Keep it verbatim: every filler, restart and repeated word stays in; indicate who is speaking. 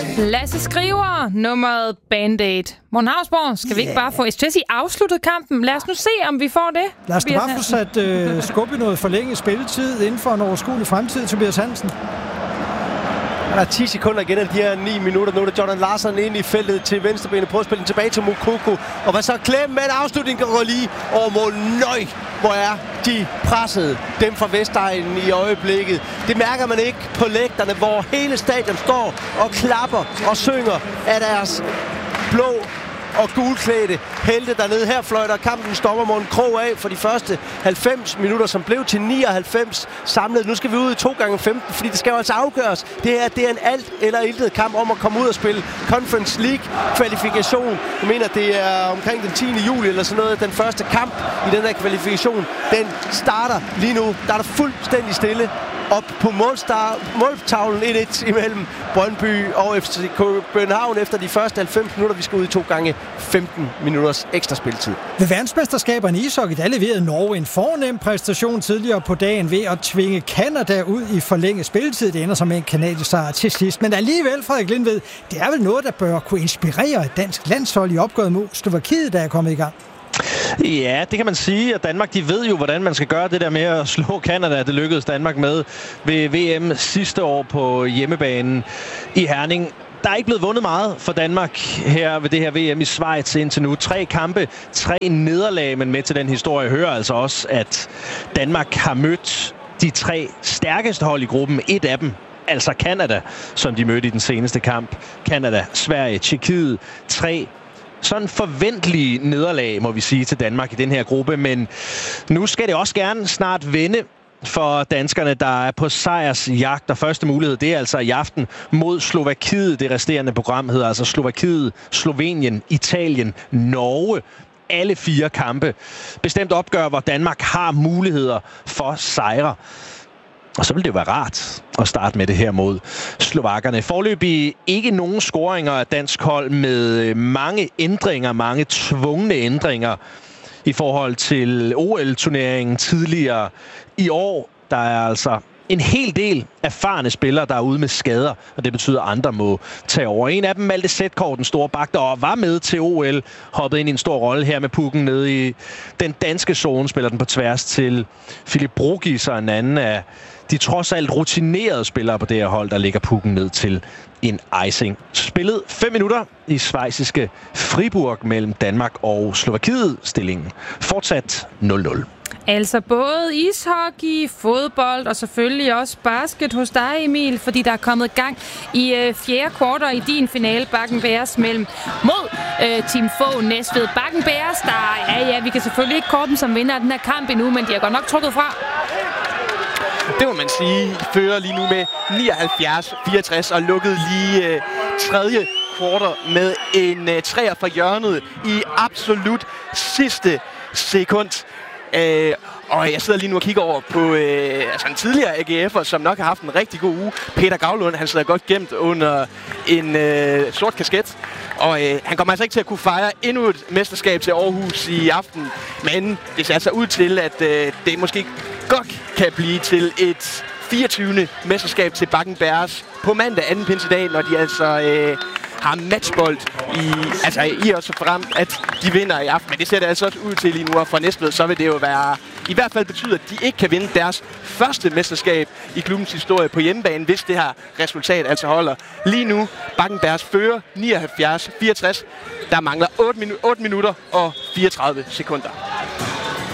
Speaker 1: Lasse Skriver, nummeret Band-Aid. Morten Hausborg, skal vi ikke bare få S T S I afsluttet kampen? Lad os nu se, om vi får det.
Speaker 2: Lad os da bare få sat øh, skub i noget forlænget spilletid inden for en overskuelig fremtid, Tobias Hansen.
Speaker 3: Der er ti sekunder igen af de her ni minutter. Nu er det Jordan Larsen ind i feltet til venstrebenet. Prøver at spille den tilbage til Moukoko. Og hvad så? Klem med en afslutning går lige over mål. Nøj, hvor er de presset. Dem fra Vestegnen i øjeblikket. Det mærker man ikke på lægterne, hvor hele stadion står og klapper og synger af deres blå og gulklædte helte dernede. Her fløjter kampen stopper Morten Krog af for de første halvfems minutter, som blev til nioghalvfems samlet. Nu skal vi ud i to gange femten, fordi det skal jo altså afgøres. Det her, det er en alt eller intet kamp om at komme ud og spille Conference League kvalifikation. Jeg mener, det er omkring den tiende juli eller sådan noget. Den første kamp i den her kvalifikation, den starter lige nu. Der er der fuldstændig stille op på måltavlen et et imellem Brøndby og F C København efter de første halvfems minutter. Vi skal ud i to gange femten minutters ekstra spilletid.
Speaker 2: Ved verdensmesterskaberne i ishockey, der leverede Norge en fornem præstation tidligere på dagen ved at tvinge Canada ud i forlænget spilletid. Det ender som en kanadisk sejr til sidst. Men alligevel, Frederik Lindved, det er vel noget, der bør kunne inspirere et dansk landshold i opgøret mod Slovakiet, der er kommet i gang.
Speaker 4: Ja, det kan man sige, at Danmark, de ved jo, hvordan man skal gøre det der med at slå Canada. Det lykkedes Danmark med ved V M sidste år på hjemmebanen i Herning. Der er ikke blevet vundet meget for Danmark her ved det her V M i Schweiz indtil nu. Tre kampe, tre nederlag, men med til den historie hører altså også, at Danmark har mødt de tre stærkeste hold i gruppen. Et af dem, altså Canada, som de mødte i den seneste kamp. Canada, Sverige, Tjekkiet, tre sådan forventelige nederlag, må vi sige, til Danmark i den her gruppe. Men nu skal det også gerne snart vende for danskerne, der er på sejrsjagt. Og første mulighed, det er altså i aften mod Slovakiet. Det resterende program hedder altså Slovakiet, Slovenien, Italien, Norge. Alle fire kampe. Bestemt opgør, hvor Danmark har muligheder for sejre. Og så vil det jo være rart at starte med det her mod slovakkerne. Foreløbig ikke nogen scoringer af dansk hold med mange ændringer, mange tvungne ændringer i forhold til O L-turneringen tidligere i år. Der er altså en hel del erfarne spillere, der er ude med skader, og det betyder, at andre må tage over. En af dem, Malte Sætkov, den store bak, der var med til O L, hoppede ind i en stor rolle her med pucken nede i den danske zone, spiller den på tværs til Philip Brugis, og en anden af de trods alt rutinerede spillere på det her hold, der lægger pucken ned til en icing. Spillet fem minutter i schweiziske Fribourg mellem Danmark og Slovakiet. Stillingen fortsat nul nul.
Speaker 1: Altså både ishockey, fodbold og selvfølgelig også basket hos dig, Emil, fordi der er kommet gang i øh, fjerde kvartal i din finale, Bakken Bears mellem mod øh, Team Fogh Næstved. Bakken Bears, der ja, ja, vi kan selvfølgelig ikke kåre dem som vinder af den her kamp endnu, men de har godt nok trukket fra.
Speaker 5: Det må man sige, fører lige nu med nioghalvfjerds fireogtres og lukket lige øh, tredje kvartal med en øh, træer fra hjørnet i absolut sidste sekund. Øh, og jeg sidder lige nu og kigger over på øh, altså en tidligere A G F'er, som nok har haft en rigtig god uge. Peter Gavlund, han sidder godt gemt under en øh, sort kasket. Og øh, han kommer altså ikke til at kunne fejre endnu et mesterskab til Aarhus i aften. Men det ser altså ud til, at øh, det måske godt kan blive til et fireogtyvende mesterskab til Bakken Bears på mandag anden pinsedag, når de altså øh, har matchbold i, altså i også frem, at de vinder i aften. Men det ser det altså også ud til lige nu, og for Næstved, så vil det jo være, i hvert fald betyde, at de ikke kan vinde deres første mesterskab i klubbens historie på hjemmebane, hvis det her resultat altså holder. Lige nu, Bakken Bears fører nioghalvfjerds fireogtres. Der mangler otte, minu- otte minutter og fireogtredive sekunder.